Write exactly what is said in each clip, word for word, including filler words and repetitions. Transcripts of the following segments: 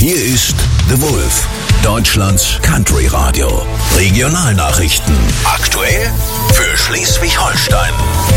Hier ist The Wolf, Deutschlands Country Radio. Regionalnachrichten. Aktuell für Schleswig-Holstein.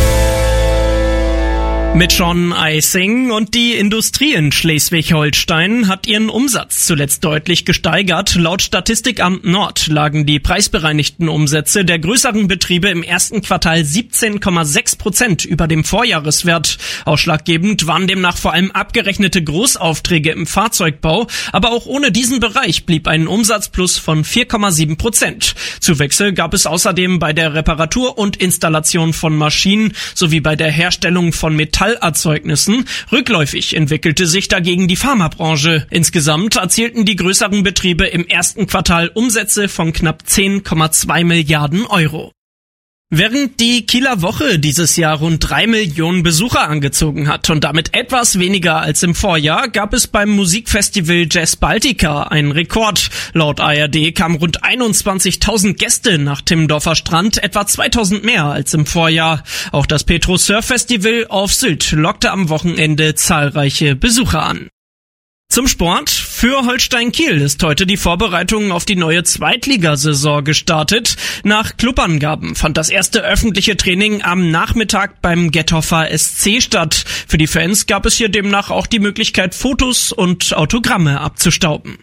Mit Sean Eising und die Industrie in Schleswig-Holstein hat ihren Umsatz zuletzt deutlich gesteigert. Laut Statistikamt Nord lagen die preisbereinigten Umsätze der größeren Betriebe im ersten Quartal siebzehn Komma sechs Prozent über dem Vorjahreswert. Ausschlaggebend waren demnach vor allem abgerechnete Großaufträge im Fahrzeugbau. Aber auch ohne diesen Bereich blieb ein Umsatzplus von vier Komma sieben Prozent. Zuwächse gab es außerdem bei der Reparatur und Installation von Maschinen sowie bei der Herstellung von Metall Erzeugnissen. Rückläufig entwickelte sich dagegen die Pharmabranche. Insgesamt erzielten die größeren Betriebe im ersten Quartal Umsätze von knapp zehn Komma zwei Milliarden Euro. Während die Kieler Woche dieses Jahr rund drei Millionen Besucher angezogen hat und damit etwas weniger als im Vorjahr, gab es beim Musikfestival Jazz Baltica einen Rekord. Laut A R D kamen rund einundzwanzigtausend Gäste nach Timmendorfer Strand, etwa zweitausend mehr als im Vorjahr. Auch das Petro Surf Festival auf Sylt lockte am Wochenende zahlreiche Besucher an. Zum Sport. Für Holstein Kiel ist heute die Vorbereitung auf die neue Zweitligasaison gestartet. Nach Clubangaben fand das erste öffentliche Training am Nachmittag beim Gethofer S C statt. Für die Fans gab es hier demnach auch die Möglichkeit, Fotos und Autogramme abzustauben.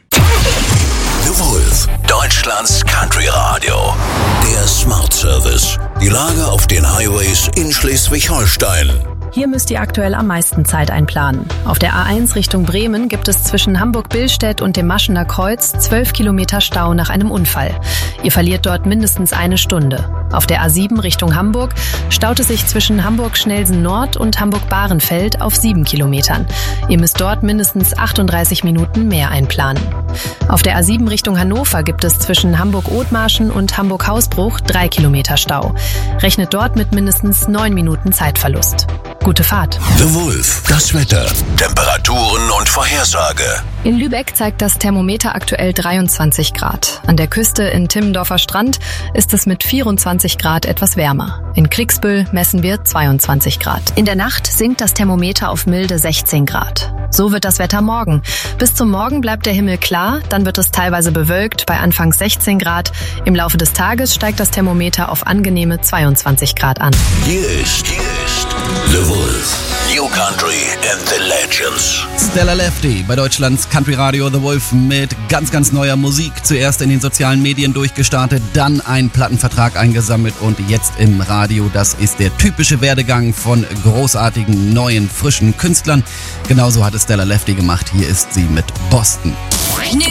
The Wolf, Deutschlands Country Radio. Der Smart Service. Die Lage auf den Highways in Schleswig-Holstein. Hier müsst ihr aktuell am meisten Zeit einplanen. Auf der A eins Richtung Bremen gibt es zwischen Hamburg-Billstedt und dem Maschener Kreuz zwölf Kilometer Stau nach einem Unfall. Ihr verliert dort mindestens eine Stunde. Auf der A sieben Richtung Hamburg staut es sich zwischen Hamburg-Schnelsen-Nord und Hamburg-Bahrenfeld auf sieben Kilometern. Ihr müsst dort mindestens achtunddreißig Minuten mehr einplanen. Auf der A sieben Richtung Hannover gibt es zwischen Hamburg-Othmarschen und Hamburg-Hausbruch drei Kilometer Stau. Rechnet dort mit mindestens neun Minuten Zeitverlust. Gute Fahrt. The Wolf, das Wetter, Temperaturen und Vorhersage. In Lübeck zeigt das Thermometer aktuell dreiundzwanzig Grad. An der Küste in Timmendorfer Strand ist es mit vierundzwanzig Grad etwas wärmer. In Klicksbüll messen wir zweiundzwanzig Grad. In der Nacht sinkt das Thermometer auf milde sechzehn Grad. So wird das Wetter morgen. Bis zum Morgen bleibt der Himmel klar, dann wird es teilweise bewölkt bei anfangs sechzehn Grad. Im Laufe des Tages steigt das Thermometer auf angenehme zweiundzwanzig Grad an. Hier ist, hier ist The Wolf, New Country and the Legends. Stella Lefty bei Deutschlands Country Radio The Wolf mit ganz, ganz neuer Musik. Zuerst in den sozialen Medien durchgestartet, dann einen Plattenvertrag eingesammelt und jetzt im Radio. Das ist der typische Werdegang von großartigen, neuen, frischen Künstlern. Genauso hat es Stella Lefty gemacht. Hier ist sie mit Boston. New